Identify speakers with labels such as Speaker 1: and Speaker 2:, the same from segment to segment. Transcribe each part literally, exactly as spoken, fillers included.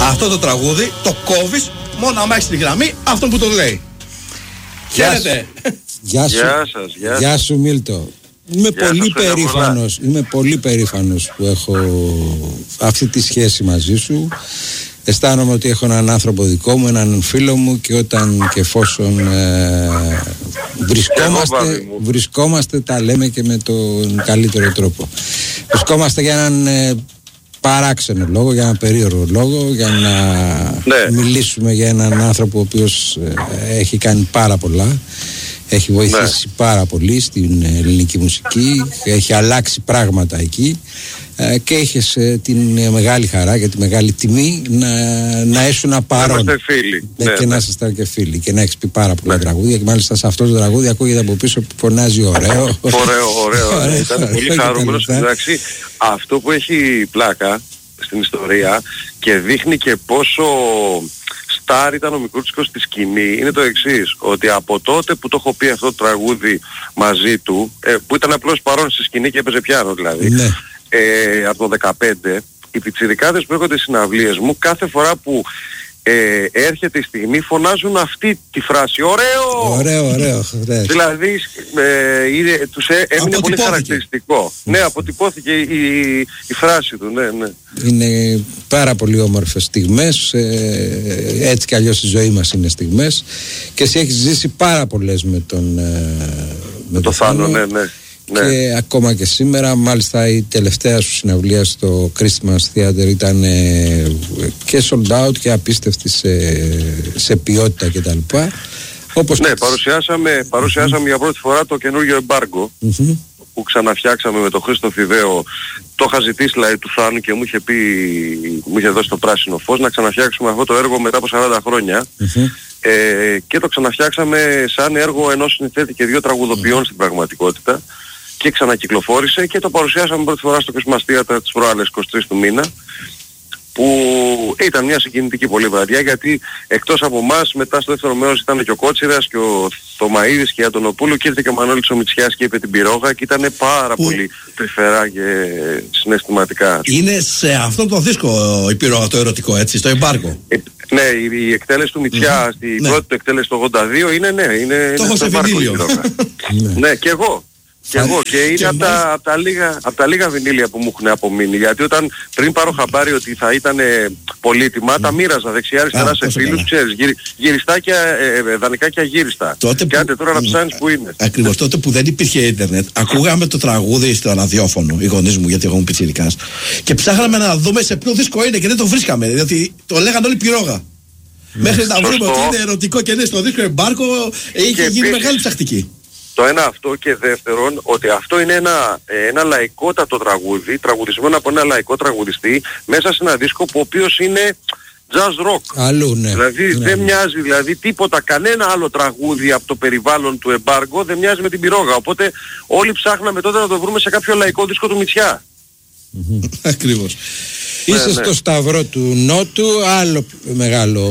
Speaker 1: Αυτό το τραγούδι το κόβεις μόνο άμα έχεις τη γραμμή αυτόν που το λέει. Χαίρετε.
Speaker 2: Γεια σου.
Speaker 3: Γεια σας, γεια,
Speaker 2: Γεια σου Μίλτο. Είμαι
Speaker 3: Γεια
Speaker 2: πολύ
Speaker 3: σας,
Speaker 2: περήφανος, είμαι πολύ περήφανος που έχω αυτή τη σχέση μαζί σου. Αισθάνομαι ότι έχω έναν άνθρωπο δικό μου, έναν φίλο μου, και όταν και εφόσον ε, βρισκόμαστε, βρισκόμαστε, τα λέμε και με τον καλύτερο τρόπο. Βρισκόμαστε για έναν ε, παράξενο λόγο, για έναν περίεργο λόγο, για να
Speaker 3: ναι.
Speaker 2: μιλήσουμε για έναν άνθρωπο ο οποίος ε, έχει κάνει πάρα πολλά. Έχει βοηθήσει ναι. πάρα πολύ στην ελληνική μουσική, έχει αλλάξει πράγματα εκεί ε, και έχεις ε, την μεγάλη χαρά και τη μεγάλη τιμή να, να ήσουν παρόν.
Speaker 3: Να είμαστε φίλοι.
Speaker 2: Ναι,
Speaker 3: ναι,
Speaker 2: και
Speaker 3: ναι.
Speaker 2: να ήσασταν και φίλοι και να έχεις πει πάρα πολλά ναι. τραγούδια, και μάλιστα σε αυτό το τραγούδι ακούγεται από πίσω που φωνάζει ωραίο.
Speaker 3: Ωραίο, ωραίο. ωραίο. Ήταν πολύ χαρούμενος. Εντάξει, αυτό που έχει πλάκα στην ιστορία και δείχνει και πόσο στάρ ήταν ο Μικρούτσικος στη σκηνή είναι το εξής, ότι από τότε που το έχω πει αυτό το τραγούδι μαζί του, ε, που ήταν απλώς παρόν στη σκηνή και έπαιζε πιάνο δηλαδή,
Speaker 2: ναι.
Speaker 3: ε, από το δεκαπέντε, οι πιτσιρικάδες που έρχονται στις συναυλίες μου, κάθε φορά που ε, έρχεται η στιγμή φωνάζουν αυτή τη φράση «Ωραίο!»
Speaker 2: Ωραίο, ωραίο. ωραίο.
Speaker 3: Δηλαδή ε, είναι, τους ε, έμεινε πολύ χαρακτηριστικό. Ναι, αποτυπώθηκε η, η φράση του, ναι, ναι.
Speaker 2: Είναι πάρα πολύ όμορφες στιγμές, ε, έτσι κι αλλιώς η ζωή μας είναι στιγμές, και εσύ έχεις ζήσει πάρα πολλές με τον ε,
Speaker 3: με το Θάνο, ναι, ναι.
Speaker 2: Και ναι. ακόμα και σήμερα, μάλιστα η τελευταία σου συναυλία στο Christmas Theater ήταν ε, και sold out και απίστευτη σε, σε ποιότητα κτλ. Όπως
Speaker 3: ναι,
Speaker 2: και...
Speaker 3: παρουσιάσαμε, παρουσιάσαμε mm-hmm. για πρώτη φορά το καινούργιο εμπάργκο mm-hmm. που ξαναφτιάξαμε με τον Χρήστο Φιδαίο. Το είχα ζητήσει δηλαδή του Θάνου και μου είχε πει, μου είχε δώσει το πράσινο φως να ξαναφτιάξουμε αυτό το έργο μετά από σαράντα χρόνια. Mm-hmm. Ε, και το ξαναφτιάξαμε σαν έργο ενός συνθέτη και δύο τραγουδοποιών mm-hmm. στην πραγματικότητα. Και ξανακυκλοφόρησε και το παρουσιάσαμε πρώτη φορά στο Christmas Theater τις προάλλες εικοστή τρίτη του μήνα, που ήταν μια συγκινητική πολύ βραδιά, γιατί εκτός από εμάς μετά στο δεύτερο μέρος ήταν και ο Κότσιρας και ο Θωμαΐδης και η Αντωνοπούλου, και ήρθε και ο Μανώλης ο Μητσιάς και είπε την πυρόγα, και ήταν πάρα που... πολύ τρυφερά και συναισθηματικά.
Speaker 1: Είναι σε αυτό το δίσκο η πυρόγα, το ερωτικό, έτσι, στο εμπάργκο.
Speaker 3: Ε, ναι, η, η εκτέλεση του Μητσιά, mm-hmm. στην ναι. πρώτη του εκτέλεση το ογδόντα δύο είναι, ναι, είναι,
Speaker 1: το
Speaker 3: είναι
Speaker 1: έχω σε βινίλιο.
Speaker 3: Ναι, και εγώ. Και εγώ, και είναι από τα, απ τα, λίγα, απ τα λίγα βινίλια που μου έχουν απομείνει, γιατί όταν πριν πάρω χαμπάρι ότι θα ήταν πολύτιμα, mm. τα μοίραζα δεξιά-αριστερά σε φίλους, ξέρεις, γυρι, γυριστάκια, ε, δανεικάκια γύριστα. Τότε και άντε τώρα να ψάνεις που είναι.
Speaker 1: Ακριβώς, τότε που δεν υπήρχε ίντερνετ, ακούγαμε το τραγούδι στο ραδιόφωνο, οι γονείς μου, γιατί εγώ είμαι πιτσιρικάς, και ψάχναμε να δούμε σε ποιο δίσκο είναι και δεν το βρίσκαμε, διότι το λέγανε όλοι πυρόγα. Μέχρι να βρούμε ότι είναι ερωτικό και είναι στο δίσκο εμπάρκο, είχε γίνει μεγάλη ψαχτική.
Speaker 3: Το ένα αυτό, και δεύτερον ότι αυτό είναι ένα, ένα λαϊκότατο τραγούδι, τραγουδισμένο από ένα λαϊκό τραγουδιστή μέσα σε ένα δίσκο που ο οποίος είναι jazz rock.
Speaker 2: Αλλού, ναι.
Speaker 3: Δηλαδή
Speaker 2: ναι,
Speaker 3: δεν
Speaker 2: ναι.
Speaker 3: μοιάζει δηλαδή τίποτα, κανένα άλλο τραγούδι από το περιβάλλον του εμπάργκο δεν μοιάζει με την πυρόγα. Οπότε όλοι ψάχναμε τότε να το βρούμε σε κάποιο λαϊκό δίσκο του Μητσιά.
Speaker 2: Mm-hmm.
Speaker 1: Ακριβώς.
Speaker 2: Είσαι
Speaker 3: ναι,
Speaker 2: στο
Speaker 3: ναι.
Speaker 2: Σταυρό του Νότου, άλλο μεγάλο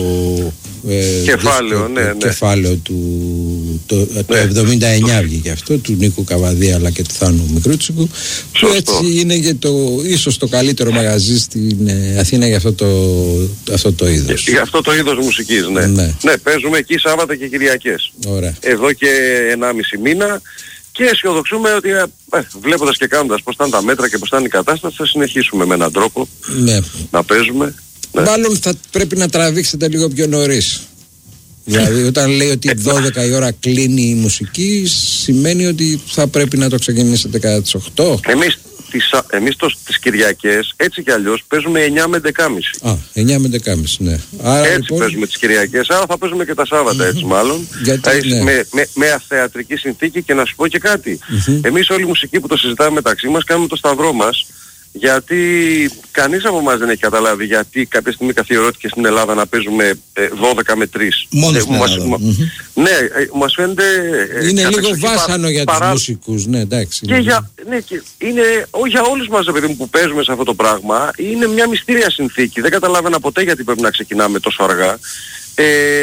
Speaker 2: ε,
Speaker 3: κεφάλαιο,
Speaker 2: δίσκο,
Speaker 3: ναι, ναι.
Speaker 2: κεφάλαιο του το,
Speaker 3: ναι.
Speaker 2: το εβδομήντα εννιά βγήκε αυτό, του Νίκου Καβαδία αλλά και του Θάνου Μικρούτσικου, που έτσι είναι και το, ίσως το καλύτερο μαγαζί στην ε, Αθήνα για αυτό το, αυτό το είδος.
Speaker 3: Για αυτό το είδος μουσικής, ναι. Ναι, ναι, παίζουμε εκεί Σάββατα και Κυριακές.
Speaker 2: Ωραία.
Speaker 3: Εδώ και ενάμιση μήνα. Και αισιοδοξούμε ότι ε, βλέποντας και κάνοντας πώς ήταν τα μέτρα και πώς ήταν η κατάσταση, θα συνεχίσουμε με έναν τρόπο
Speaker 2: ναι.
Speaker 3: να παίζουμε. Ναι.
Speaker 2: Μάλλον θα πρέπει να τραβήξετε λίγο πιο νωρίς. Δηλαδή όταν λέει ότι δώδεκα η ώρα κλείνει η μουσική, σημαίνει ότι θα πρέπει να το ξεκινήσετε κατά τις οκτώ.
Speaker 3: Εμείς τις, εμείς το, τις Κυριακές έτσι κι αλλιώς παίζουμε εννιά με έντεκα και μισή.
Speaker 2: Α, εννιά με έντεκα και μισή, ναι. Άρα,
Speaker 3: έτσι
Speaker 2: λοιπόν...
Speaker 3: παίζουμε τις Κυριακές, άρα θα παίζουμε και τα Σάββατα έτσι μάλλον.
Speaker 2: Γιατί, ναι.
Speaker 3: με, με, με αθεατρική συνθήκη. Και να σου πω και κάτι. Mm-hmm. Εμείς όλη η μουσική που το συζητάμε μεταξύ μας κάνουμε το σταυρό μας. Γιατί κανείς από εμάς δεν έχει καταλάβει γιατί κάποια στιγμή καθιερώθηκε στην Ελλάδα να παίζουμε ε, δώδεκα με τρεις.
Speaker 1: Μόνο
Speaker 3: ε,
Speaker 1: στην
Speaker 3: μας,
Speaker 1: Ελλάδα.
Speaker 3: μα,
Speaker 1: Mm-hmm.
Speaker 3: Ναι, ε, μας φαίνεται... Ε,
Speaker 2: είναι λίγο βάσανο πα, για τους
Speaker 3: παρά...
Speaker 2: μουσικούς, ναι, εντάξει.
Speaker 3: Και για, ναι, και είναι, όχι για όλους μας, παιδί μου, που παίζουμε σε αυτό το πράγμα, είναι μια μυστήρια συνθήκη. Δεν καταλάβαινα ποτέ γιατί πρέπει να ξεκινάμε τόσο αργά. Ε,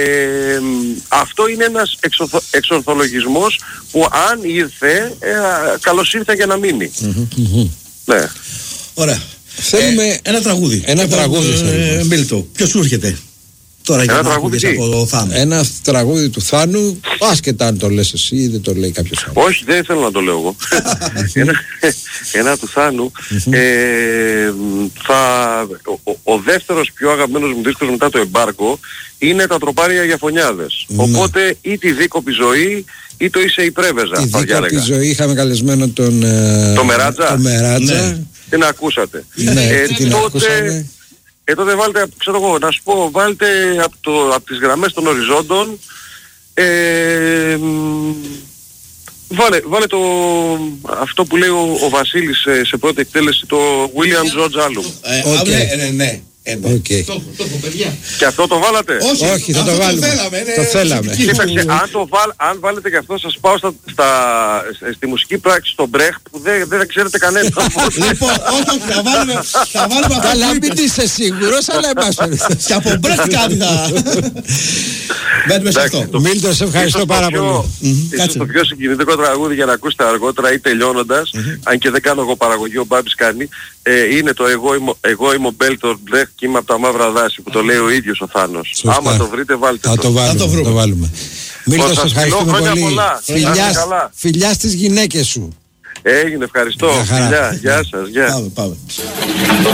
Speaker 3: αυτό είναι ένας εξορθο, εξορθολογισμός που αν ήρθε, ε, καλώς ήρθε για να μείνει.
Speaker 2: Mm-hmm.
Speaker 3: Ναι.
Speaker 1: Ωραία.
Speaker 2: Θέλουμε
Speaker 1: ε, ένα τραγούδι.
Speaker 2: Ένα
Speaker 1: ε,
Speaker 2: τραγούδι.
Speaker 1: Ε, Μίλτο, ποιος σου έρχεται τώρα για να ακούγες από το Θάνο?
Speaker 2: Ένα τραγούδι του Θάνου, άσχετα αν το λες εσύ ή δεν το λέει κάποιος άλλος.
Speaker 3: Όχι, δεν θέλω να το λέω εγώ. ένα, ένα του Θάνου. ε, θα, ο, ο δεύτερος πιο αγαπημένος μου δίσκος μετά το εμπάργκο είναι τα τροπάρια για φωνιάδες. Ναι. Οπότε ή τη δίκοπη ζωή ή το είσαι η πρέβεζα.
Speaker 2: Η δίκοπη ζωή είχαμε καλεσμένο τον
Speaker 3: το Μεράτζα.
Speaker 2: Το Μεράτζα.
Speaker 3: Ναι. Την ακούσατε.
Speaker 2: Ναι,
Speaker 3: ε,
Speaker 2: την
Speaker 3: τότε,
Speaker 2: ακούσαμε.
Speaker 3: Ε, τότε βάλτε, ξέρω εγώ, να σου πω, βάλτε από, το, από τις γραμμές των οριζόντων, ε, βάλε, βάλε το, αυτό που λέει ο, ο Βασίλης σε, σε πρώτη εκτέλεση, το William George Album.
Speaker 1: Ε, okay. Ναι, ναι, ναι.
Speaker 2: Okay.
Speaker 1: Το, το έχω, παιδιά.
Speaker 3: Και αυτό το βάλατε?
Speaker 1: Όχι,
Speaker 2: όχι, θα το βάλουμε.
Speaker 1: Το θέλαμε. Ναι,
Speaker 2: το θέλαμε.
Speaker 3: Κοίταξε, αν, το βάλ, αν βάλετε και αυτό σας πάω στα, στα, στη μουσική πράξη στον Μπρέχτ που δεν, δεν ξέρετε κανένα.
Speaker 1: Λοιπόν, όχι, θα βάλουμε, θα βάλουμε αυτό.
Speaker 2: Καλά, μην είσαι σίγουρος, αλλά εμάς.
Speaker 1: Και από Μπρέχτ κάτι θα... Μπαίνουμε σε αυτό.
Speaker 2: Μίλτο, σε ευχαριστώ πάρα πολύ.
Speaker 3: Ίσως το πιο συγκινητικό τραγούδι για να ακούσετε αργότερα ή τελειώνοντας, αν και δεν κάνω εγώ παραγωγή, ο Μπάμπης κάνει, είναι το «Εγώ είμαι ο Μπέλτορ Μπρέχτ και είμαι από τα μαύρα δάση», που το λέει ο ίδιος ο Θάνος. Σωστά. Άμα το βρείτε βάλτε
Speaker 2: θα
Speaker 3: το.
Speaker 2: το βάλουμε, θα το βάλουμε. Μίλτο, σε ευχαριστούμε πολύ. Φιλιά, φιλιά στις γυναίκες σου.
Speaker 3: Έγινε, ευχαριστώ. Φιλιά, γεια σας. Γεια.
Speaker 1: Πάμε, πάμε.